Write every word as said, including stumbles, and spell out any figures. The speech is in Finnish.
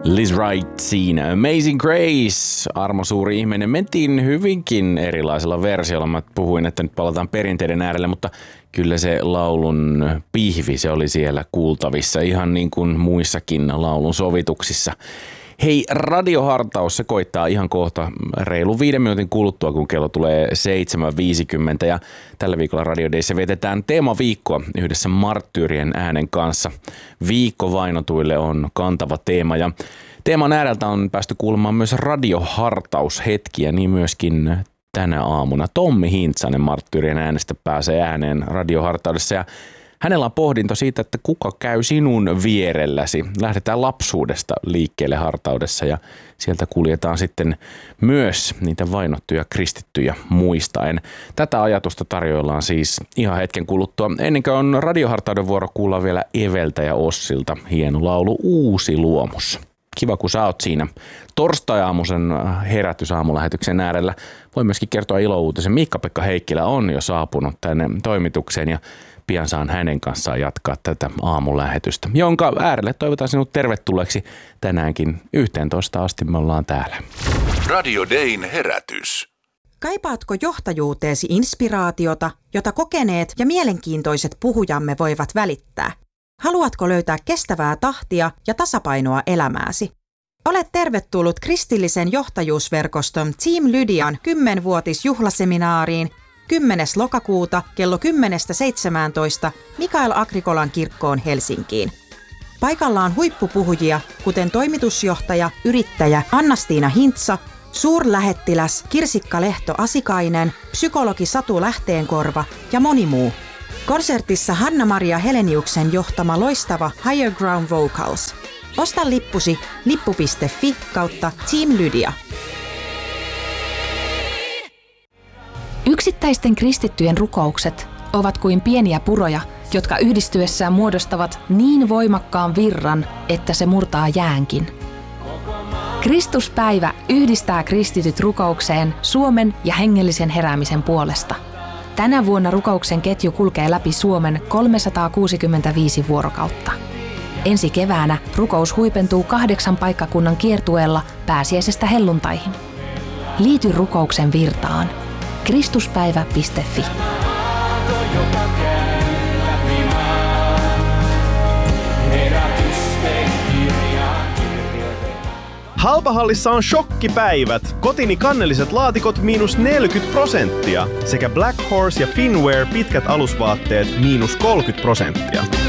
Liz Wright siinä. Amazing Grace, armo suuri ihminen. Mentiin hyvinkin erilaisella versiolla. Mä puhuin, että nyt palataan perinteiden äärelle, mutta kyllä se laulun pihvi, se oli siellä kuultavissa ihan niin kuin muissakin laulun sovituksissa. Hei, radiohartaus, se koittaa ihan kohta reilu viiden minuutin kuluttua, kun kello tulee seitsemän viisikymmentä. Ja tällä viikolla Radio Dayssä vietetään teemaviikkoa yhdessä Marttyyrien äänen kanssa. Viikko vainotuille on kantava teema ja teeman ääreltä on päästy kuulemaan myös radiohartaushetkiä, niin myöskin tänä aamuna. Tommi Hintsanen Marttyyrien äänestä pääsee ääneen radiohartaudessa ja hänellä on pohdinto siitä, että kuka käy sinun vierelläsi. Lähdetään lapsuudesta liikkeelle hartaudessa ja sieltä kuljetaan sitten myös niitä vainottuja kristittyjä muistaen. Tätä ajatusta tarjoillaan siis ihan hetken kuluttua. Ennen kuin on radiohartauden vuoro, kuullaan vielä Eveltä ja Ossilta hieno laulu Uusi luomus. Kiva, kun sä oot siinä torstai-aamuisen herätysaamulähetyksen äärellä. Voi myöskin kertoa ilouutisen. Miikka-Pekka Heikkilä on jo saapunut tänne toimitukseen ja pian saan hänen kanssaan jatkaa tätä aamulähetystä, jonka äärelle toivotan sinut tervetulleeksi tänäänkin yhteentoista asti me ollaan täällä. Radio Dayn herätys. Kaipaatko johtajuuteesi inspiraatiota, jota kokeneet ja mielenkiintoiset puhujamme voivat välittää? Haluatko löytää kestävää tahtia ja tasapainoa elämääsi? Olet tervetullut kristillisen johtajuusverkoston Team Lydian kymmenvuotisjuhlaseminaariin kymmenes lokakuuta kello kymmenestä seitsemääntoista Mikael Agrikolan kirkkoon Helsinkiin. Paikalla on huippupuhujia, kuten toimitusjohtaja, yrittäjä Anna-Stiina Hintsa, suurlähettiläs Kirsikka Lehto-Asikainen, psykologi Satu Lähteenkorva ja moni muu. Konsertissa Hanna-Maria Heleniuksen johtama loistava Higher Ground Vocals. Osta lippusi lippu piste fi kautta Team Lydia. Yksittäisten kristittyjen rukoukset ovat kuin pieniä puroja, jotka yhdistyessään muodostavat niin voimakkaan virran, että se murtaa jäänkin. Kristuspäivä yhdistää kristityt rukoukseen Suomen ja hengellisen heräämisen puolesta. Tänä vuonna rukouksen ketju kulkee läpi Suomen kolmesataakuusikymmentäviisi vuorokautta. Ensi keväänä rukous huipentuu kahdeksan paikkakunnan kiertueella pääsiäisestä helluntaihin. Liity rukouksen virtaan. kristuspäivä piste fi. Halpahallissa on shokkipäivät. Kotini kannelliset laatikot miinus neljäkymmentä prosenttia sekä Black Horse ja Finwear pitkät alusvaatteet miinus kolmekymmentä prosenttia.